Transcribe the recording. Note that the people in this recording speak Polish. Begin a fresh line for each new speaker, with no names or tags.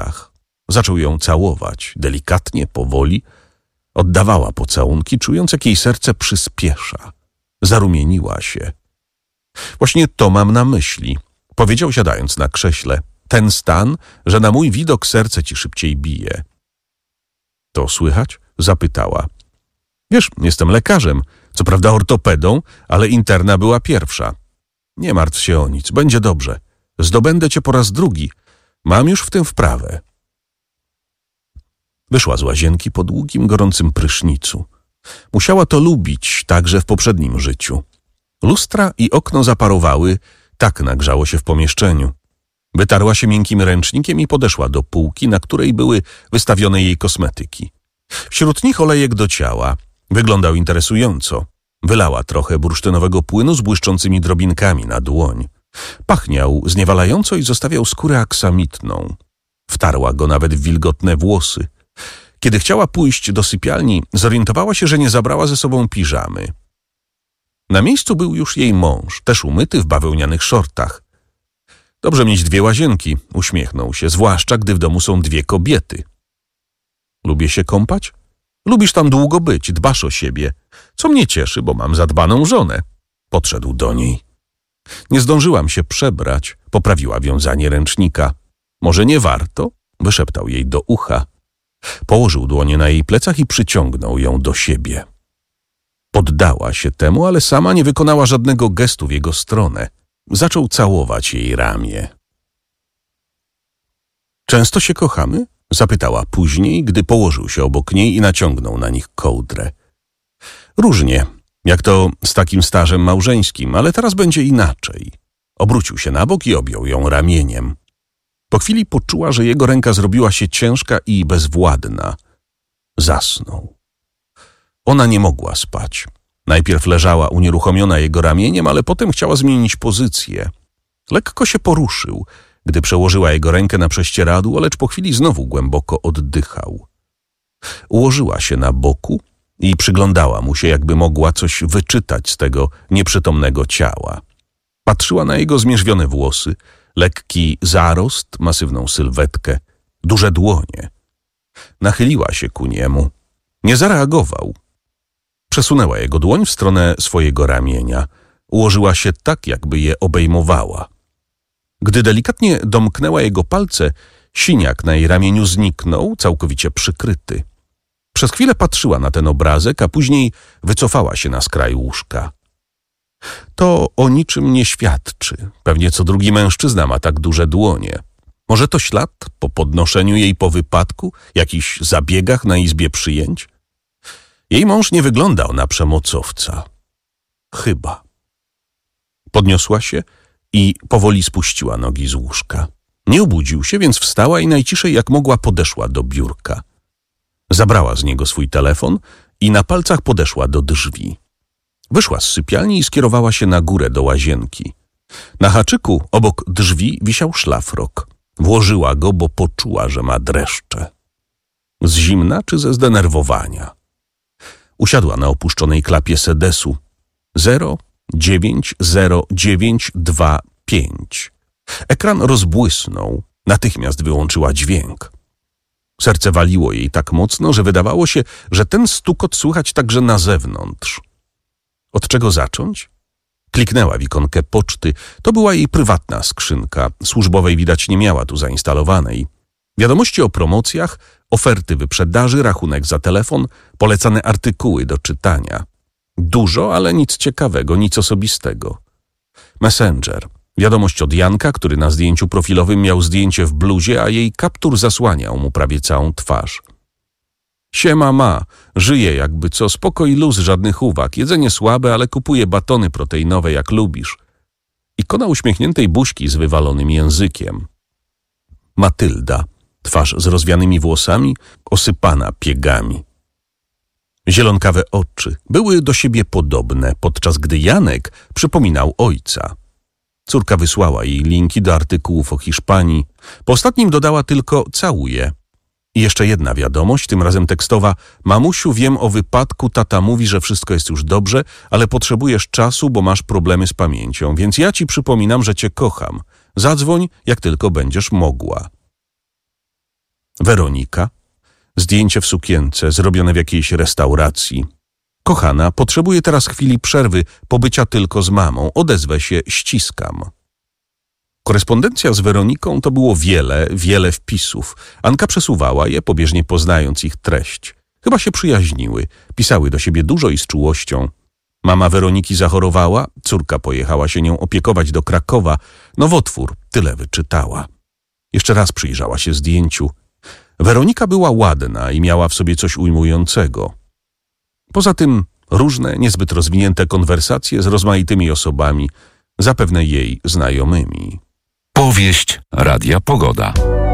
piersiach. Zaczął ją całować, delikatnie, powoli. Oddawała pocałunki, czując, jak jej serce przyspiesza. Zarumieniła się. Właśnie to mam na myśli, powiedział, siadając na krześle. Ten stan, że na mój widok serce ci szybciej bije. To słychać? Zapytała. Wiesz, jestem lekarzem, co prawda ortopedą, ale interna była pierwsza. Nie martw się o nic, będzie dobrze. Zdobędę cię po raz drugi. Mam już w tym wprawę. Wyszła z łazienki po długim, gorącym prysznicu. Musiała to lubić także w poprzednim życiu. Lustra i okno zaparowały, tak nagrzało się w pomieszczeniu. Wytarła się miękkim ręcznikiem i podeszła do półki, na której były wystawione jej kosmetyki. Wśród nich olejek do ciała. Wyglądał interesująco. Wylała trochę bursztynowego płynu z błyszczącymi drobinkami na dłoń. Pachniał zniewalająco i zostawiał skórę aksamitną. Wtarła go nawet w wilgotne włosy. Kiedy chciała pójść do sypialni, zorientowała się, że nie zabrała ze sobą piżamy. Na miejscu był już jej mąż, też umyty w bawełnianych szortach. Dobrze mieć dwie łazienki, uśmiechnął się, zwłaszcza gdy w domu są dwie kobiety. Lubię się kąpać? Lubisz tam długo być, dbasz o siebie. Co mnie cieszy, bo mam zadbaną żonę. Podszedł do niej. Nie zdążyłam się przebrać, poprawiła wiązanie ręcznika. Może nie warto? Wyszeptał jej do ucha. Położył dłonie na jej plecach i przyciągnął ją do siebie. Poddała się temu, ale sama nie wykonała żadnego gestu w jego stronę. Zaczął całować jej ramię. Często się kochamy? Zapytała później, gdy położył się obok niej i naciągnął na nich kołdrę. Różnie, jak to z takim stażem małżeńskim, ale teraz będzie inaczej. Obrócił się na bok i objął ją ramieniem. Po chwili poczuła, że jego ręka zrobiła się ciężka i bezwładna. Zasnął. Ona nie mogła spać. Najpierw leżała unieruchomiona jego ramieniem, ale potem chciała zmienić pozycję. Lekko się poruszył, gdy przełożyła jego rękę na prześcieradło, lecz po chwili znowu głęboko oddychał. Ułożyła się na boku i przyglądała mu się, jakby mogła coś wyczytać z tego nieprzytomnego ciała. Patrzyła na jego zmierzwione włosy, lekki zarost, masywną sylwetkę, duże dłonie. Nachyliła się ku niemu. Nie zareagował. Przesunęła jego dłoń w stronę swojego ramienia. Ułożyła się tak, jakby je obejmowała. Gdy delikatnie domknęła jego palce, siniak na jej ramieniu zniknął, całkowicie przykryty. Przez chwilę patrzyła na ten obrazek, a później wycofała się na skraj łóżka. To o niczym nie świadczy. Pewnie co drugi mężczyzna ma tak duże dłonie. Może to ślad po podnoszeniu jej po wypadku, jakichś zabiegach na izbie przyjęć? Jej mąż nie wyglądał na przemocowca. Chyba. Podniosła się i powoli spuściła nogi z łóżka. Nie obudził się, więc wstała i najciszej jak mogła podeszła do biurka. Zabrała z niego swój telefon i na palcach podeszła do drzwi. Wyszła z sypialni i skierowała się na górę do łazienki. Na haczyku obok drzwi wisiał szlafrok. Włożyła go, bo poczuła, że ma dreszcze. Z zimna czy ze zdenerwowania? Usiadła na opuszczonej klapie sedesu. 090925. Ekran rozbłysnął. Natychmiast wyłączyła dźwięk. Serce waliło jej tak mocno, że wydawało się, że ten stukot słychać także na zewnątrz. Od czego zacząć? Kliknęła w ikonkę poczty. To była jej prywatna skrzynka. Służbowej widać nie miała tu zainstalowanej. Wiadomości o promocjach, oferty wyprzedaży, rachunek za telefon, polecane artykuły do czytania. Dużo, ale nic ciekawego, nic osobistego. Messenger. Wiadomość od Janka, który na zdjęciu profilowym miał zdjęcie w bluzie, a jej kaptur zasłaniał mu prawie całą twarz. Siema ma, żyje jakby co, spokój, luz, żadnych uwag, jedzenie słabe, ale kupuje batony proteinowe jak lubisz. Ikona uśmiechniętej buźki z wywalonym językiem. Matylda, twarz z rozwianymi włosami, osypana piegami. Zielonkawe oczy były do siebie podobne, podczas gdy Janek przypominał ojca. Córka wysłała jej linki do artykułów o Hiszpanii. Po ostatnim dodała tylko całuję. I jeszcze jedna wiadomość, tym razem tekstowa. Mamusiu, wiem o wypadku, tata mówi, że wszystko jest już dobrze, ale potrzebujesz czasu, bo masz problemy z pamięcią, więc ja ci przypominam, że cię kocham. Zadzwoń, jak tylko będziesz mogła. Weronika. Zdjęcie w sukience, zrobione w jakiejś restauracji. Kochana, potrzebuję teraz chwili przerwy, pobycia tylko z mamą. Odezwę się, ściskam. Korespondencja z Weroniką to było wiele wpisów. Anka przesuwała je, pobieżnie poznając ich treść. Chyba się przyjaźniły, pisały do siebie dużo i z czułością. Mama Weroniki zachorowała, córka pojechała się nią opiekować do Krakowa. Nowotwór, tyle wyczytała. Jeszcze raz przyjrzała się zdjęciu. Weronika była ładna i miała w sobie coś ujmującego. Poza tym różne, niezbyt rozwinięte konwersacje z rozmaitymi osobami, zapewne jej znajomymi.
Powieść Radia Pogoda.